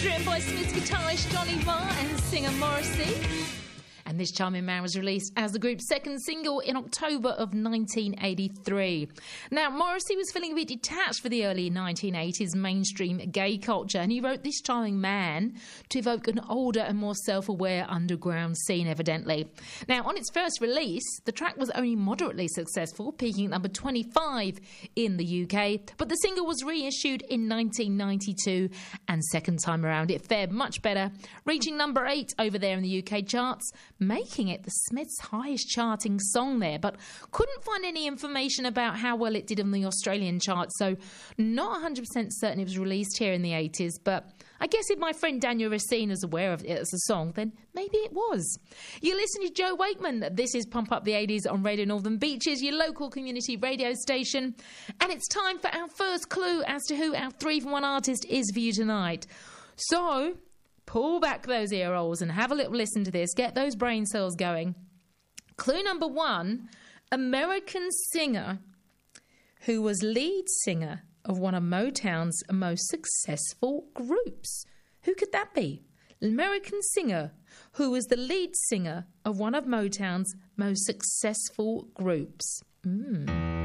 written by Smith's guitarist Johnny Marr and singer Morrissey. And this charming man was released as the group's second single in October of 1983. Now, Morrissey was feeling a bit detached for the early 1980s mainstream gay culture, and he wrote This Charming Man to evoke an older and more self-aware underground scene, evidently. Now, on its first release, the track was only moderately successful, peaking at number 25 in the UK, but the single was reissued in 1992, and second time around it fared much better, reaching number 8 over there in the UK charts, making it the Smiths' highest charting song there, but couldn't find any information about how well it did on the Australian charts, so not 100% certain it was released here in the 80s, but I guess if my friend Daniel Racine is aware of it as a song, then maybe it was. You're listening to Joe Wakeman. This is Pump Up the 80s on Radio Northern Beaches, your local community radio station, and it's time for our first clue as to who our 3 for 1 artist is for you tonight. So pull back those ear holes and have a little listen to this. Get those brain cells going. Clue number 1, American singer who was lead singer of one of Motown's most successful groups. Who could that be? American singer who was the lead singer of one of Motown's most successful groups.